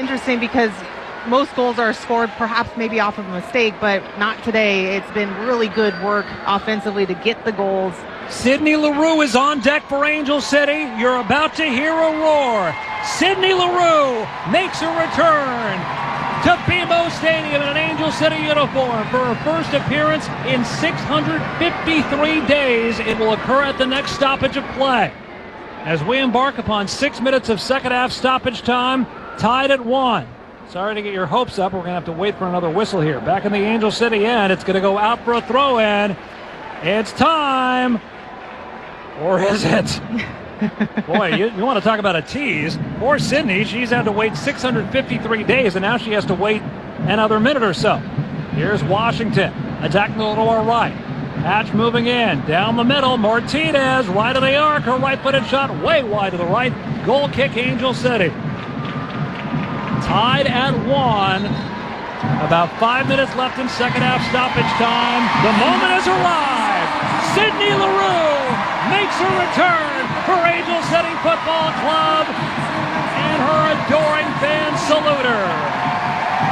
interesting because most goals are scored perhaps maybe off of a mistake, but not today. It's been really good work offensively to get the goals. Sidney Leroux is on deck for Angel City. You're about to hear a roar. Sidney Leroux makes a return to BMO Stadium in an Angel City uniform for her first appearance in 653 days. It will occur at the next stoppage of play as we embark upon 6 minutes of second half stoppage time, tied at 1. Sorry to get your hopes up. We're going to have to wait for another whistle here. Back in the Angel City end, it's going to go out for a throw-in. It's time. Or is it? Boy, you want to talk about a tease. Poor Sidney, she's had to wait 653 days, and now she has to wait another minute or so. Here's Washington, attacking the lower right. Hatch moving in, down the middle. Martinez, right of the arc. Her right-footed shot way wide to the right. Goal kick, Angel City. Tied at 1. About 5 minutes left in second half stoppage time. The moment has arrived. Sidney Leroux makes a return for Angel City Football Club, and her adoring fans salute her.